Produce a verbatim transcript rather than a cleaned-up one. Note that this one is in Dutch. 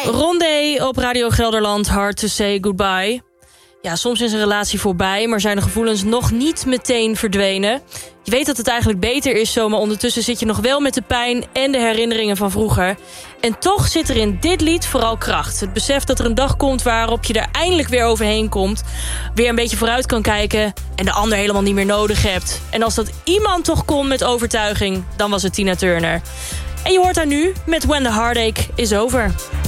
Rondé op Radio Gelderland, Hard to Say Goodbye. Ja, soms is een relatie voorbij, maar zijn de gevoelens nog niet meteen verdwenen. Je weet dat het eigenlijk beter is zo, maar ondertussen zit je nog wel met de pijn en de herinneringen van vroeger. En toch zit er in dit lied vooral kracht. Het besef dat er een dag komt waarop je er eindelijk weer overheen komt. Weer een beetje vooruit kan kijken en de ander helemaal niet meer nodig hebt. En als dat iemand toch kon met overtuiging, dan was het Tina Turner. En je hoort haar nu met When the Heartache is Over.